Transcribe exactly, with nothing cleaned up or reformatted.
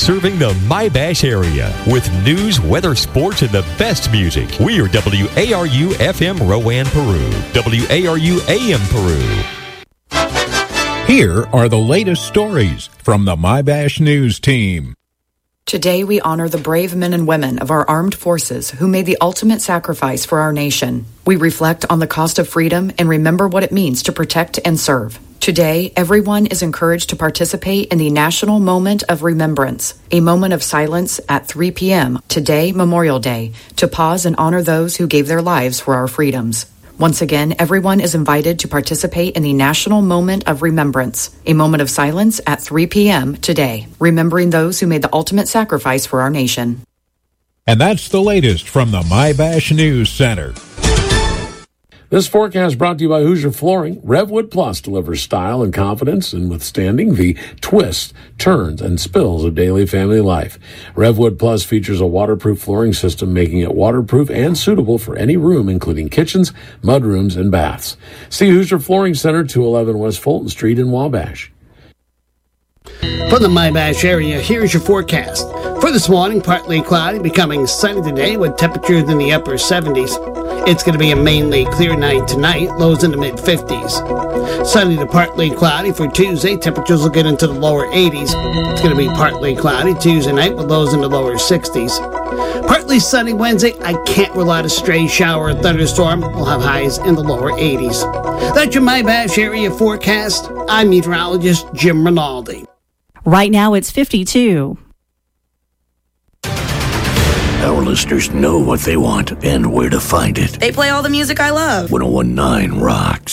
serving the My-Bash area with news, weather, sports, and the best music. We are W A R U F M Rowan, Peru. W A R U A M Peru. Here are the latest stories from the My-Bash News team. Today, we honor the brave men and women of our armed forces who made the ultimate sacrifice for our nation. We reflect on the cost of freedom and remember what it means to protect and serve. Today, everyone is encouraged to participate in the National Moment of Remembrance, a moment of silence at three p.m. today, Memorial Day, to pause and honor those who gave their lives for our freedoms. Once again, everyone is invited to participate in the National Moment of Remembrance, a moment of silence at three p.m. today, remembering those who made the ultimate sacrifice for our nation. And that's the latest from the My-Bash News Center. This forecast brought to you by Hoosier Flooring. Revwood Plus delivers style and confidence in withstanding the twists, turns, and spills of daily family life. Revwood Plus features a waterproof flooring system, making it waterproof and suitable for any room, including kitchens, mudrooms, and baths. See Hoosier Flooring Center, two eleven West Fulton Street in Wabash. From the My-Bash area, here's your forecast. For this morning, partly cloudy, becoming sunny today with temperatures in the upper seventies. It's going to be a mainly clear night tonight, lows in the mid-fifties. Sunny to partly cloudy for Tuesday, temperatures will get into the lower eighties. It's going to be partly cloudy Tuesday night with lows in the lower sixties. Partly sunny Wednesday, I can't rule out a stray shower or thunderstorm. We'll have highs in the lower eighties. That's your My-Bash area forecast. I'm meteorologist Jim Rinaldi. Right now it's fifty-two. Our listeners know what they want and where to find it. They play all the music I love. one oh one point nine rocks.